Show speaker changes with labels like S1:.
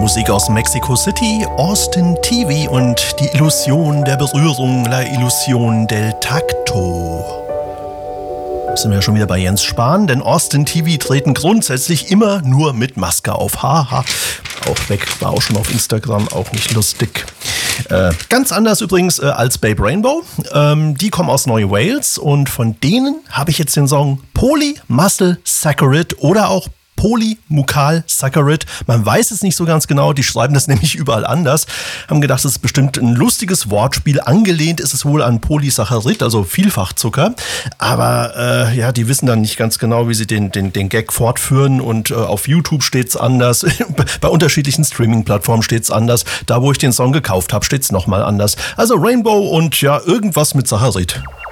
S1: Musik aus Mexico City, Austin TV und die Illusion der Berührung, la Illusion del Tacto. Sind wir schon wieder bei Jens Spahn, denn Austin TV treten grundsätzlich immer nur mit Maske auf. Haha, auch weg, war auch schon auf Instagram, auch nicht lustig. Ganz anders übrigens als Babe Rainbow. Die kommen aus Neu-Wales und von denen habe ich jetzt den Song Polymuscle Saccharid oder auch Polymucal-Saccharid. Man weiß es nicht so ganz genau, die schreiben das nämlich überall anders. Haben gedacht, das ist bestimmt ein lustiges Wortspiel. Angelehnt ist es wohl an Polysaccharid, also Vielfachzucker. Aber ja, die wissen dann nicht ganz genau, wie sie den Gag fortführen. Und auf YouTube steht's anders. Bei unterschiedlichen Streaming-Plattformen steht's anders. Da, wo ich den Song gekauft habe, steht's nochmal anders. Also Rainbow und ja, irgendwas mit Saccharid.